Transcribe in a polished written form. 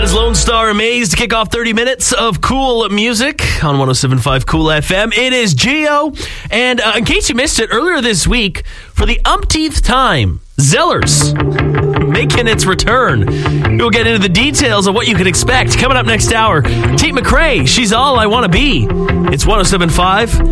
is Lone Star Amaze to kick off 30 minutes of cool music on 107.5 Cool FM. It is Geo, and in case you missed it, earlier this week, for the umpteenth time, Zellers making its return. We'll get into the details of what you can expect. Coming up next hour, Tate McRae, She's All I Want to Be. It's 107.5